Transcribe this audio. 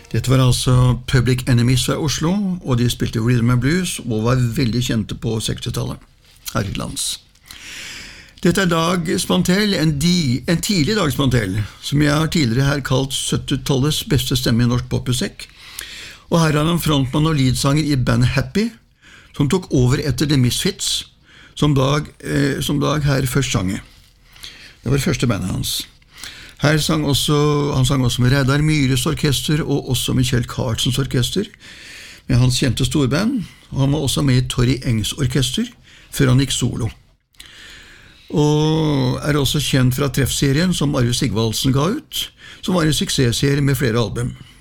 Dette var altså Public Enemies fra Oslo, og de spilte Rhythm and Blues og var veldig kjente på 60-tallet her i lands. Dette er Dag Spantell, en tidlig Dag Spantell, som jeg har tidligere her kalt 70-tallets beste stemme i norsk popmusikk. Og her er han frontmann og leadsanger i bandet Happy, som tok over etter The Misfits, som Dag her først sang i. Det var det første bandet hans. Han sang også med Reidar Myhres orkester, og også med Kjell Karlsens orkester, med hans kjente storband, og han var også med i Torry Engs orkester, før han gikk solo. Og er også kjent fra Treff-serien som Arve Sigvaldsen ga ut, som var en suksessserie med flere album.